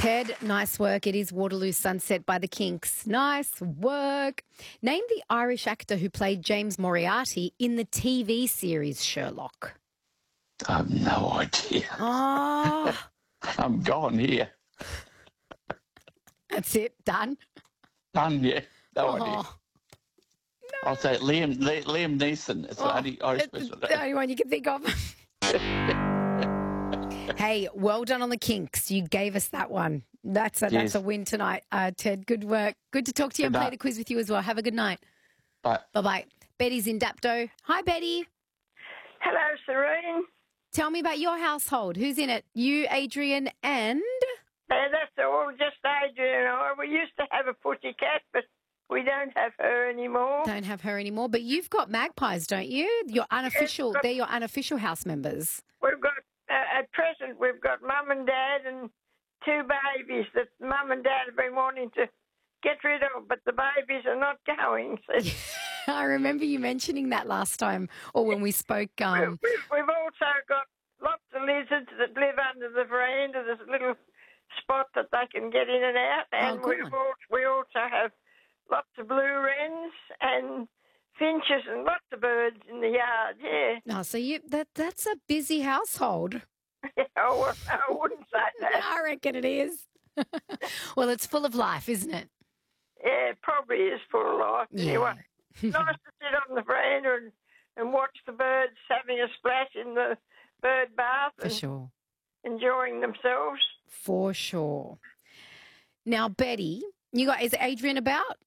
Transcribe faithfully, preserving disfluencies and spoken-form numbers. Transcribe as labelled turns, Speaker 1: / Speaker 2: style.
Speaker 1: Ted, nice work. It is Waterloo Sunset by the Kinks. Nice work. Name the Irish actor who played James Moriarty in the T V series Sherlock.
Speaker 2: I have no idea.
Speaker 1: Oh,
Speaker 2: I'm gone here.
Speaker 1: that's it. Done.
Speaker 2: Done, yeah. No
Speaker 1: Oh,
Speaker 2: idea. I'll say Liam Li- Liam Neeson. It's the
Speaker 1: oh,
Speaker 2: only Irish
Speaker 1: it's
Speaker 2: person.
Speaker 1: the only one you can think of. Hey, well done on the Kinks. You gave us that one. That's a, that's
Speaker 2: Cheers.
Speaker 1: a win tonight, uh, Ted. Good work. Good to talk to you
Speaker 2: Good
Speaker 1: and play
Speaker 2: night.
Speaker 1: the quiz with you as well. Have a good night.
Speaker 2: Bye.
Speaker 1: Bye-bye. Betty's in Dapto. Hi, Betty.
Speaker 3: Hello, Serene.
Speaker 1: Tell me about your household. Who's in it? You, Adrian, and...
Speaker 3: Uh, that's all, just Adrian and I. We used to have a pussy cat, but we don't have her anymore.
Speaker 1: Don't have her anymore, but you've got magpies, don't you? Your unofficial,
Speaker 3: but-
Speaker 1: they're your unofficial house members.
Speaker 3: We've got, uh, at present, we've got mum and dad and two babies that mum and dad have been wanting to get rid of, but the babies are not going. So
Speaker 1: I remember you mentioning that last time, or when we spoke. Um,
Speaker 3: we've, we've also got lots of lizards that live under the veranda. There's a little spot that they can get in and out, and
Speaker 1: good
Speaker 3: we've
Speaker 1: one.
Speaker 3: al- we also have lots of blue wrens and finches and lots of birds in the yard, yeah.
Speaker 1: no, so you that that's a busy household.
Speaker 3: I wou- I wouldn't say that.
Speaker 1: I reckon it is. Well, it's full of life, isn't it?
Speaker 3: Yeah, it probably is full of life.
Speaker 1: Yeah.
Speaker 3: Anyway, nice to sit on the veranda and, and watch the birds having a splash in the bird bath
Speaker 1: For
Speaker 3: and
Speaker 1: sure.
Speaker 3: enjoying themselves.
Speaker 1: For sure. Now, Betty, you got is Adrian about?